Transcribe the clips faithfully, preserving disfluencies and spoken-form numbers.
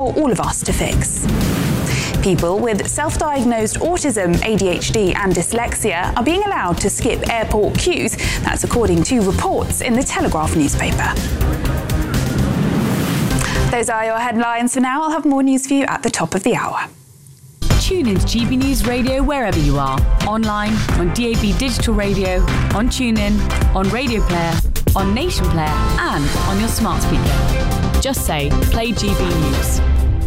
for all of us to fix. People with self-diagnosed autism, A D H D and dyslexia are being allowed to skip airport queues. That's according to reports in the Telegraph newspaper. Those are your headlines for now. I'll have more news for you at the top of the hour. Tune in to G B News Radio wherever you are. Online, on D A B Digital Radio, on TuneIn, on Radio Player, on Nation Player and on your smart speaker. Just say, play G B News.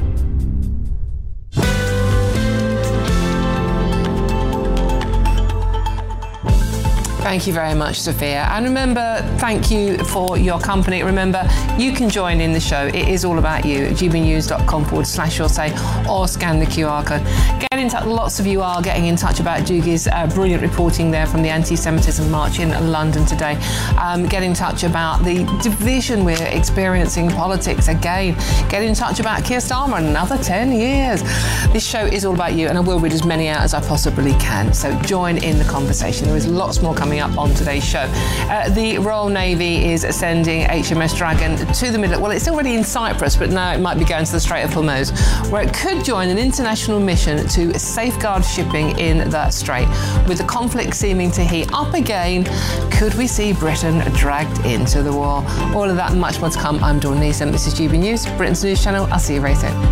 Thank you very much, Sophia. And remember, thank you for your company. Remember, you can join in the show. It is all about you at gbnews.com forward slash your say or scan the Q R code. Get in touch. Lots of you are getting in touch about Jugi's uh, brilliant reporting there from the anti-Semitism march in London today. Um, get in touch about the division we're experiencing in politics again. Get in touch about Keir Starmer in another ten years. This show is all about you, and I will read as many out as I possibly can. So join in the conversation. There is lots more coming up on today's show. Uh, the Royal Navy is sending H M S Dragon to the middle. Well, it's already in Cyprus, but now it might be going to the Strait of Hormuz, where it could join an international mission to safeguard shipping in that strait. With the conflict seeming to heat up again, could we see Britain dragged into the war? All of that and much more to come. I'm Dawn Neeson. This is G B News, Britain's news channel. I'll see you very soon.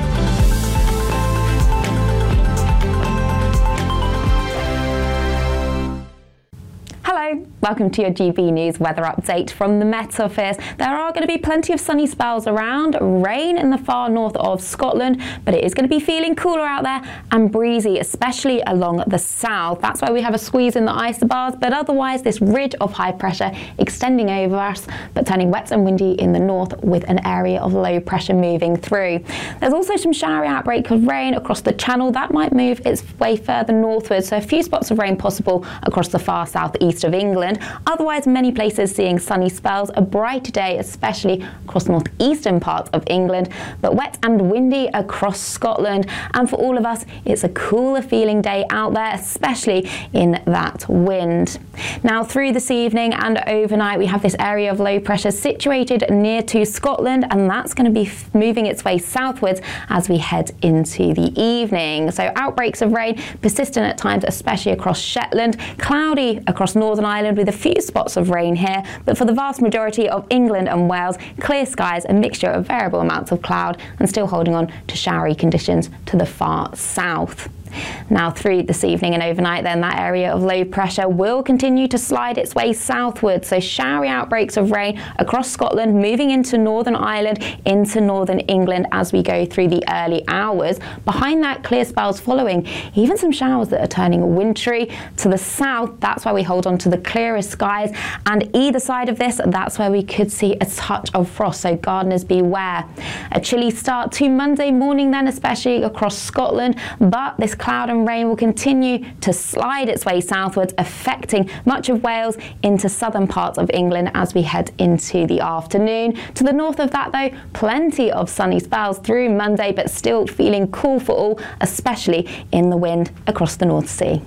Welcome to your G B News weather update from the Met Office. There are going to be plenty of sunny spells around, rain in the far north of Scotland, but it is going to be feeling cooler out there and breezy, especially along the south. That's why we have a squeeze in the isobars, but otherwise this ridge of high pressure extending over us, but turning wet and windy in the north with an area of low pressure moving through. There's also some showery outbreak of rain across the Channel. That might move its way further northward, so a few spots of rain possible across the far southeast of England. Otherwise, many places seeing sunny spells, a bright day, especially across the northeastern parts of England, but wet and windy across Scotland. And for all of us, it's a cooler feeling day out there, especially in that wind. Now, through this evening and overnight, we have this area of low pressure situated near to Scotland, and that's going to be moving its way southwards as we head into the evening. So outbreaks of rain persistent at times, especially across Shetland, cloudy across Northern Ireland with a few spots of rain here, but for the vast majority of England and Wales, clear skies, a mixture of variable amounts of cloud, and still holding on to showery conditions to the far south. Now, through this evening and overnight, then that area of low pressure will continue to slide its way southward. So showery outbreaks of rain across Scotland, moving into Northern Ireland, into Northern England as we go through the early hours. Behind that, clear spells following, even some showers that are turning wintry to the south. That's why we hold on to the clearest skies. And either side of this, that's where we could see a touch of frost. So gardeners beware. A chilly start to Monday morning then, especially across Scotland. But this cloud and rain will continue to slide its way southwards, affecting much of Wales into southern parts of England as we head into the afternoon. To the north of that, though, plenty of sunny spells through Monday, but still feeling cool for all, especially in the wind across the North Sea.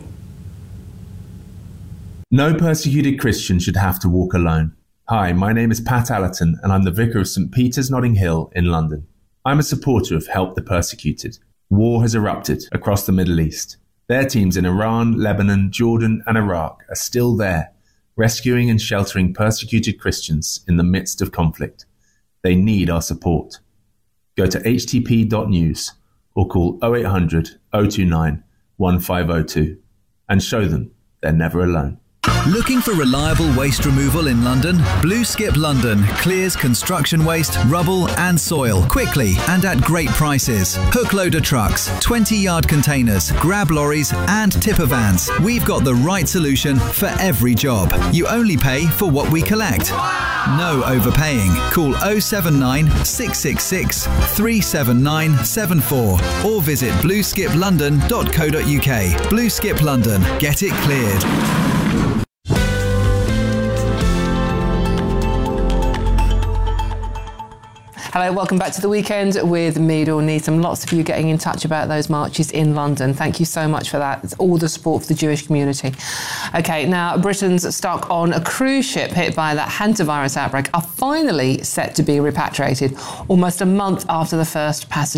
No persecuted Christian should have to walk alone. Hi, my name is Pat Allerton, and I'm the Vicar of St Peter's Notting Hill in London. I'm a supporter of Help the Persecuted. War has erupted across the Middle East. Their teams in Iran, Lebanon, Jordan and Iraq are still there, rescuing and sheltering persecuted Christians in the midst of conflict. They need our support. Go to h t p dot news or call oh eight hundred, oh two nine, one five oh two and show them they're never alone. Looking for reliable waste removal in London? Blue Skip London clears construction waste, rubble and soil quickly and at great prices. Hook loader trucks, twenty yard containers, grab lorries and tipper vans. We've got the right solution for every job. You only pay for what we collect. No overpaying. Call oh seven nine, six six six, three seven nine seven four or visit blue skip london dot co dot u k. Blue Skip London. Get it cleared. Hello, welcome back to The Weekend with me, Dawn Neeson. Lots of you getting in touch about those marches in London. Thank you so much for that. It's all the support for the Jewish community. OK, now Britons stuck on a cruise ship hit by that hantavirus outbreak are finally set to be repatriated almost a month after the first passenger